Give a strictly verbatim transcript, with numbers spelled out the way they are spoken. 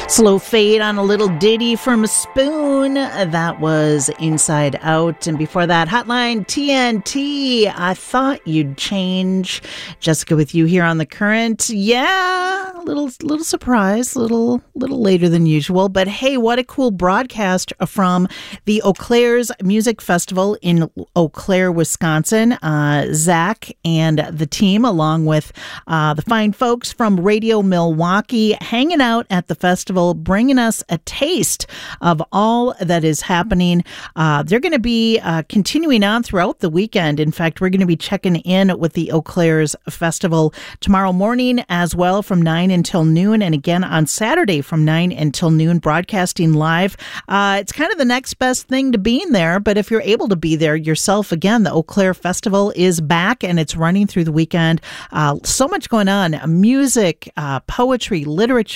Slow fade on a little ditty from a spoon. That was Inside Out. And before that, Hotline T N T. I thought you'd change. Jessica with you here on The Current. Yeah, a little little surprise, little little later than usual. But hey, what a cool broadcast from the Eau Claire's Music Festival in Eau Claire, Wisconsin. Uh, Zach and the team, along with uh, the fine folks from Radio Milwaukee, hanging out at the festival, bringing us a taste of all that is happening. Uh, they're going to be uh, continuing on throughout the weekend. In fact, we're going to be checking in with the Eau Claire's Festival tomorrow morning as well from nine until noon, and again on Saturday from nine until noon, broadcasting live. Uh, it's kind of the next best thing to being there, but if you're able to be there yourself, again, the Eau Claire Festival is back and it's running through the weekend. Uh, so much going on, music, uh, poetry, literature,